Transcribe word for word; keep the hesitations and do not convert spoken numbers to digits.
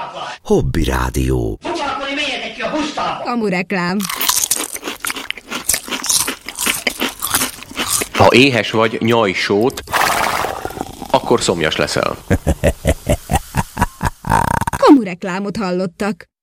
Hobby Rádió. Fucsalkodni menjetek ki a busztába! Kamu reklám. Ha éhes vagy, nyalj sót, akkor szomjas leszel. Kamu reklámot hallottak.